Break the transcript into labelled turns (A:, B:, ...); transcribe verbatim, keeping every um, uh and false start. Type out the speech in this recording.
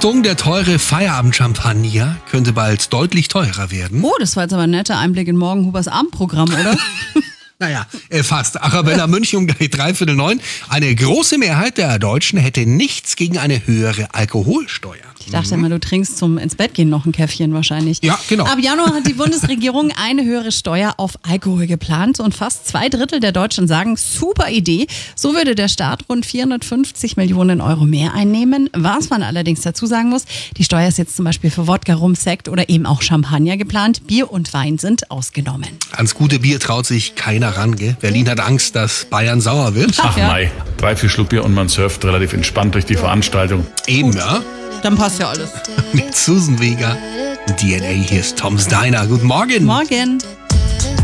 A: Achtung, der teure Feierabend-Champagner könnte bald deutlich teurer werden.
B: Oh, das war jetzt aber ein netter Einblick in Morgenhubers Abendprogramm, oder?
A: Naja, äh, fast. Arabella München um gleich dreiviertel neun. Eine große Mehrheit der Deutschen hätte nichts gegen eine höhere Alkoholsteuer.
B: Ich dachte immer, du trinkst zum ins Bett gehen noch ein Käffchen wahrscheinlich.
A: Ja, genau.
B: Ab Januar hat die Bundesregierung eine höhere Steuer auf Alkohol geplant und fast zwei Drittel der Deutschen sagen, super Idee. So würde der Staat rund vierhundertfünfzig Millionen Euro mehr einnehmen. Was man allerdings dazu sagen muss, die Steuer ist jetzt zum Beispiel für Wodka, Rum, Sekt oder eben auch Champagner geplant. Bier und Wein sind ausgenommen.
A: Ans gute Bier traut sich keiner ran, gell? Berlin hat Angst, dass Bayern sauer wird.
C: Ach
B: ja.
C: mei, drei, vier Schluck Bier und man surft relativ entspannt durch die Veranstaltung.
A: Eben, ja.
B: Dann passt ja alles.
A: Mit Susan Vega. D N A, hier ist Tom's Diner. Guten Morgen.
B: Morgen.